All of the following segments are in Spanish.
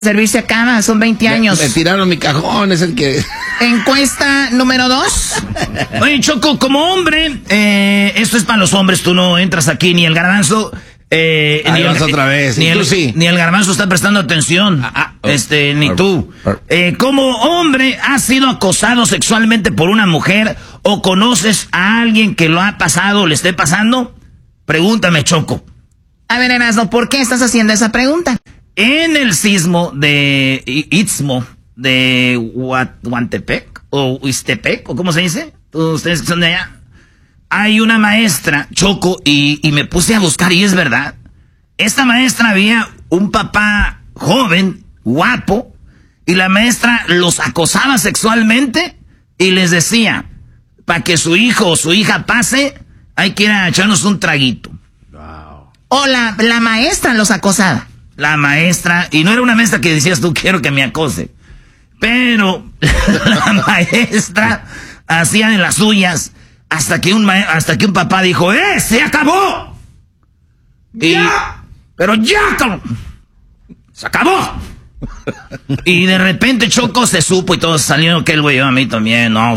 Servirse a cama, son 20 años. Me tiraron mi cajón, es el que... Encuesta número 2. Oye, Choco, como hombre, esto es para los hombres, tú no entras aquí, ni el garbanzo... Ahí vas otra vez. Ni el garbanzo está prestando atención. Ni tú. Como hombre, ¿has sido acosado sexualmente por una mujer o conoces a alguien que lo ha pasado o le esté pasando? Pregúntame, Choco. A ver, Erasmo, ¿por qué estás haciendo esa pregunta? En el Istmo de Huantepec o Huistepec, o ¿cómo se dice? Ustedes que son de allá. Hay una maestra, Choco, y me puse a buscar y es verdad. Esta maestra había un papá joven, guapo, y la maestra los acosaba sexualmente y les decía, para que su hijo o su hija pase, hay que ir a echarnos un traguito. Wow. O la maestra los acosaba. La maestra, y no era una maestra que decías tú, quiero que me acose. Pero la maestra hacía de las suyas hasta que un papá dijo, ¡se acabó! Pero ya, se acabó. Y de repente Choco se supo y todos salieron que el güey, a mí también, no.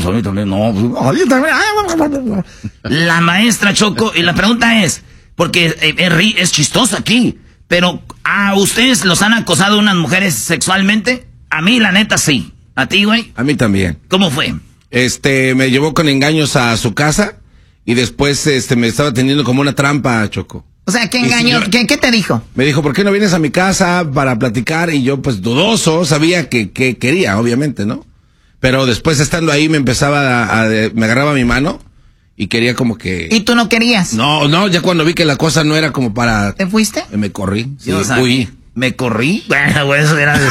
La maestra Choco, y la pregunta es, porque es chistoso aquí, pero ¿a ustedes los han acosado unas mujeres sexualmente? A mí, la neta, sí. ¿A ti, güey? A mí también. ¿Cómo fue? Me llevó con engaños a su casa y después me estaba teniendo como una trampa, Choco. O sea, ¿qué engaño? ¿Qué te dijo? Me dijo, ¿por qué no vienes a mi casa para platicar? Y yo, pues, dudoso, sabía que quería, obviamente, ¿no? Pero después, estando ahí, me empezaba me agarraba mi mano y quería como que... ¿Y tú no querías? No, ya cuando vi que la cosa no era como para... ¿Te fuiste? Me corrí, sí, huí. ¿Me corrí? Bueno, güey, eso era...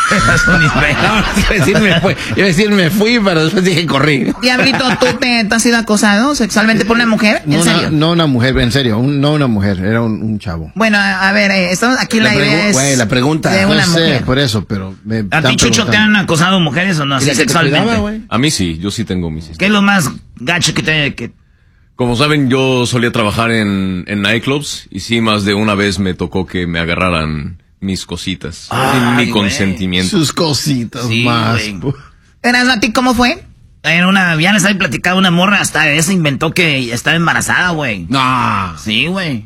Iba a decir me fui, pero después dije corrí. Diablito, ¿tú te has sido acosado sexualmente por una mujer? ¿En serio? No una mujer, en serio, no una mujer, era un chavo. Bueno, a ver, estamos aquí la idea es... Güey, la pregunta... de una mujer. Sé, por eso, pero... ¿A ti, Chucho, te han acosado mujeres o no? Así sexualmente. A mí sí, yo sí tengo mis historias. ¿Qué es lo más gacho que Como saben, yo solía trabajar en nightclubs y sí, más de una vez me tocó que me agarraran mis cositas, sin mi consentimiento. Sus cositas, sí, más. ¿Erasmo, a ti cómo fue? Ya les había platicado una morra, hasta esa inventó que estaba embarazada, güey. No. Sí, güey.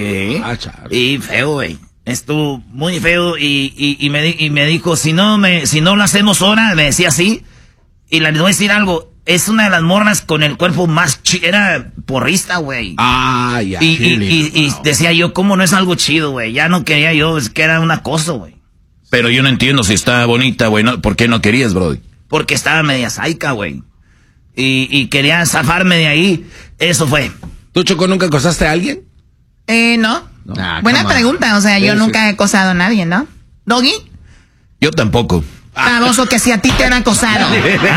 Y feo, güey. Estuvo muy feo y me dijo, si no lo hacemos ahora, me decía así. Y les voy a decir algo, es una de las morras con el cuerpo más era porrista, güey. Ya. Y decía yo, ¿cómo no es algo chido, güey? Ya no quería yo, es que era un acoso, güey. Pero yo no entiendo si está bonita, güey. ¿Por qué no querías, brody? Porque estaba media saica, güey. Y quería zafarme de ahí. Eso fue. ¿Tú, Choco, nunca acosaste a alguien? No. Buena pregunta, o sea, yo nunca he acosado a nadie, ¿no? ¿Doggy? Yo tampoco. Baboso, que si a ti te han acosado.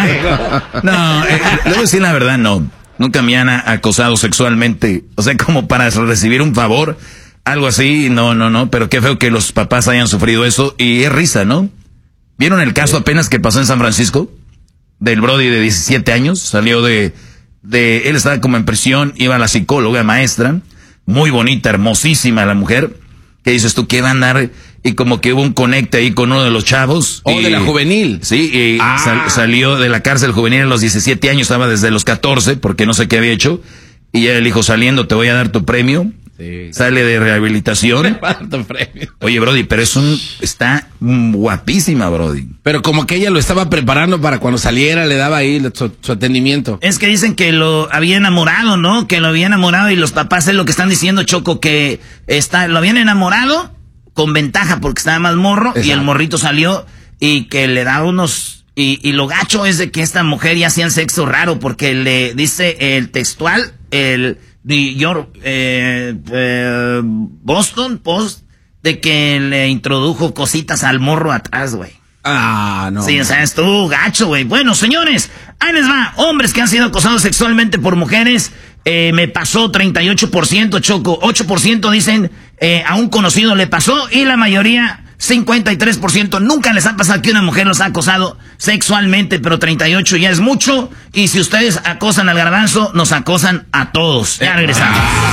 No, le voy a decir la verdad, no. Nunca me han acosado sexualmente. O sea, como para recibir un favor, algo así, no. Pero qué feo que los papás hayan sufrido eso. Y es risa, ¿no? ¿Vieron el caso apenas que pasó en San Francisco? Del brody de 17 años. Salió él estaba como en prisión, iba a la psicóloga, maestra. Muy bonita, hermosísima la mujer. ¿Qué dices tú? ¿Qué va a andar? Y como que hubo un conecte ahí con uno de los chavos. De la juvenil. Sí, y salió de la cárcel juvenil a los 17 años, estaba desde los 14, porque no sé qué había hecho. Y ya el hijo saliendo, te voy a dar tu premio. Sí. Sale de rehabilitación. Oye, brody, pero está guapísima, brody. Pero como que ella lo estaba preparando para cuando saliera, le daba ahí su atendimiento. Es que dicen que lo había enamorado, ¿no? Que lo había enamorado y los papás es lo que están diciendo, Choco, que lo habían enamorado con ventaja porque estaba más morro. Exacto. Y el morrito salió y que le daba unos... Y lo gacho es de que esta mujer ya hacía sexo raro porque le dice el textual, el New York, Boston Post, de que le introdujo cositas al morro atrás, güey. No. Sí, o sea, estuvo gacho, güey. Bueno, señores, ahí les va. Hombres que han sido acosados sexualmente por mujeres, me pasó 38%, Choco. 8% dicen a un conocido le pasó y la mayoría... 53% nunca les ha pasado que una mujer los ha acosado sexualmente, pero 38 ya es mucho. Y si ustedes acosan al garbanzo, nos acosan a todos. Ya regresamos.